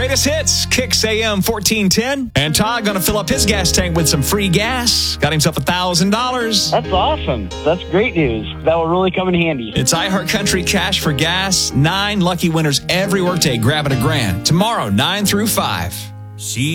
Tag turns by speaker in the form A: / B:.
A: Greatest hits, Kicks AM 1410. And Todd going to fill up his gas tank with some free gas. Got himself $1,000.
B: That's awesome. That's great news. That will really come in handy.
A: It's iHeartCountry Cash for Gas. 9 lucky winners every workday grabbing $1,000. Tomorrow, 9 through 5.